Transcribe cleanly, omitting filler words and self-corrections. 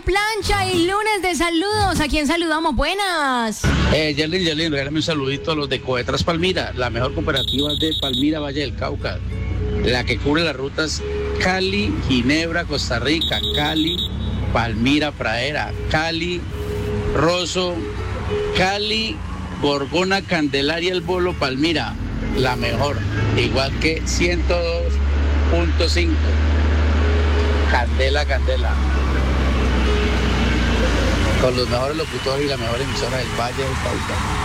plancha y lunes de saludos. ¿A quién saludamos? Buenas. Yerlin, regálame un saludito a los de Coetras Palmira, la mejor cooperativa de Palmira, Valle del Cauca, la que cubre las rutas Cali, Ginebra, Costa Rica, Cali, Palmira, Pradera, Cali, Rosso, Cali, Gorgona, Candelaria, El Bolo, Palmira, la mejor, igual que 102.5, Candela, con los mejores locutores y la mejor emisora del Valle del Cauca.